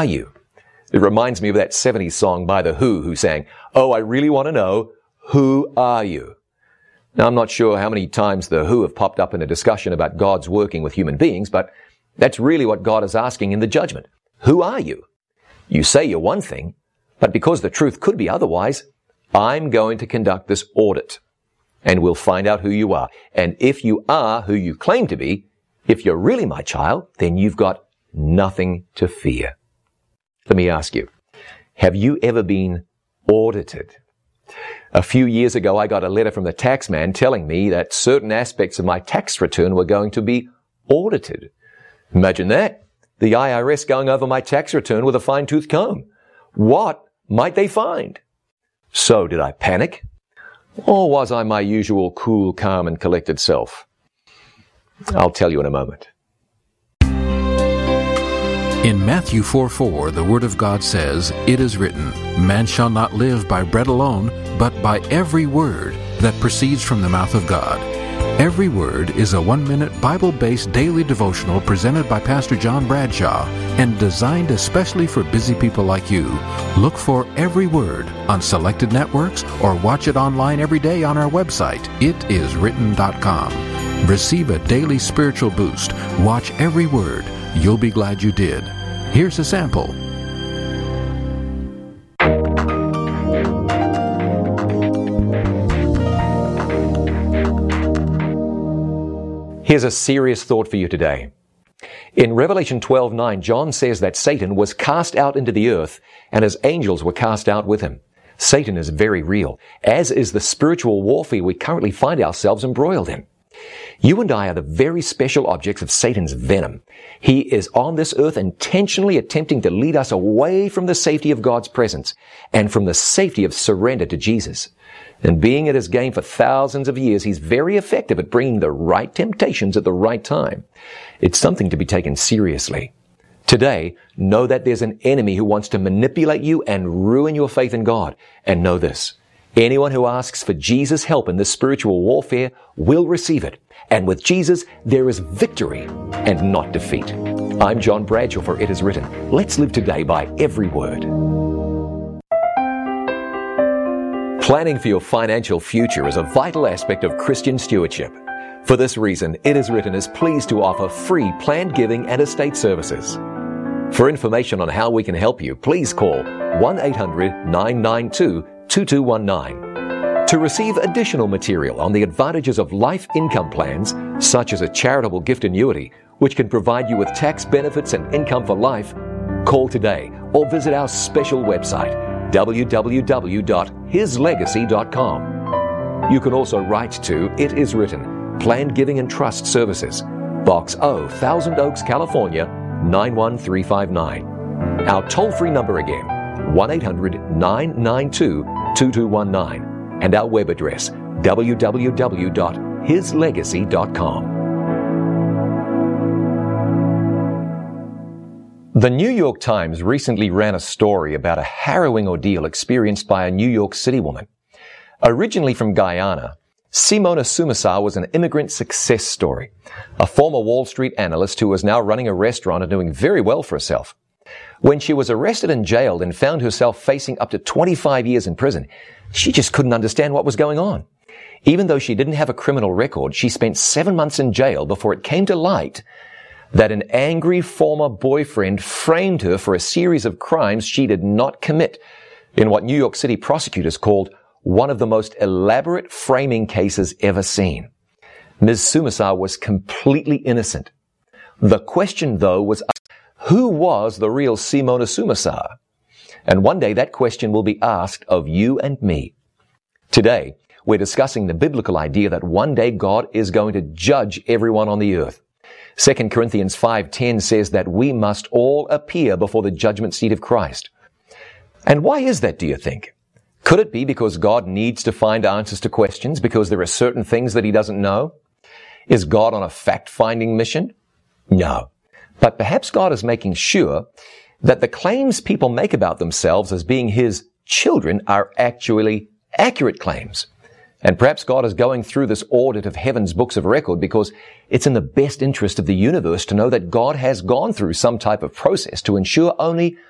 are you? It reminds me of that 70s song by The who sang, "Oh, I really want to know, who are you?" Now, I'm not sure how many times The Who have popped up in a discussion about God's working with human beings, but that's really what God is asking in the judgment. Who are you? You say you're one thing, but because the truth could be otherwise, I'm going to conduct this audit, and we'll find out who you are. And if you are who you claim to be, if you're really my child, then you've got nothing to fear. Let me ask you, have you ever been audited? A few years ago, I got a letter from the tax man telling me that certain aspects of my tax return were going to be audited. Imagine that. The IRS going over my tax return with a fine-tooth comb. What might they find? So did I panic? Or was I my usual cool, calm, and collected self? I'll tell you in a moment. In Matthew 4:4, the Word of God says, "It is written, man shall not live by bread alone, but by every word that proceeds from the mouth of God." Every Word is a 1-minute Bible-based daily devotional presented by Pastor John Bradshaw and designed especially for busy people like you. Look for Every Word on selected networks or watch it online every day on our website, itiswritten.com. Receive a daily spiritual boost. Watch Every Word. You'll be glad you did. Here's a sample. Here's a serious thought for you today. In Revelation 12:9, John says that Satan was cast out into the earth and his angels were cast out with him. Satan is very real, as is the spiritual warfare we currently find ourselves embroiled in. You and I are the very special objects of Satan's venom. He is on this earth intentionally attempting to lead us away from the safety of God's presence and from the safety of surrender to Jesus. And being at his game for thousands of years, he's very effective at bringing the right temptations at the right time. It's something to be taken seriously. Today, know that there's an enemy who wants to manipulate you and ruin your faith in God. And know this, anyone who asks for Jesus' help in this spiritual warfare will receive it. And with Jesus, there is victory and not defeat. I'm John Bradshaw for It Is Written. Let's live today by every word. Planning for your financial future is a vital aspect of Christian stewardship. For this reason, It Is Written is pleased to offer free planned giving and estate services. For information on how we can help you, please call 1-800-992-2219. To receive additional material on the advantages of life income plans, such as a charitable gift annuity, which can provide you with tax benefits and income for life, call today or visit our special website, www.hislegacy.com. You can also write to It Is Written, Planned Giving and Trust Services, Box O, Thousand Oaks, California, 91359. Our toll-free number again, 1-800-992-2219. And our web address, www.hislegacy.com. The New York Times recently ran a story about a harrowing ordeal experienced by a New York City woman. Originally from Guyana, Simona Sumasar was an immigrant success story, a former Wall Street analyst who was now running a restaurant and doing very well for herself. When she was arrested and jailed and found herself facing up to 25 years in prison, she just couldn't understand what was going on. Even though she didn't have a criminal record, she spent 7 months in jail before it came to light that an angry former boyfriend framed her for a series of crimes she did not commit in what New York City prosecutors called one of the most elaborate framing cases ever seen. Ms. Sumasar was completely innocent. The question, though, was who was the real Simona Sumasar? And one day that question will be asked of you and me. Today, we're discussing the biblical idea that one day God is going to judge everyone on the earth. 2 Corinthians 5:10 says that we must all appear before the judgment seat of Christ. And why is that, do you think? Could it be because God needs to find answers to questions because there are certain things that he doesn't know? Is God on a fact-finding mission? No. But perhaps God is making sure that the claims people make about themselves as being his children are actually accurate claims. And perhaps God is going through this audit of heaven's books of record because it's in the best interest of the universe to know that God has gone through some type of process to ensure only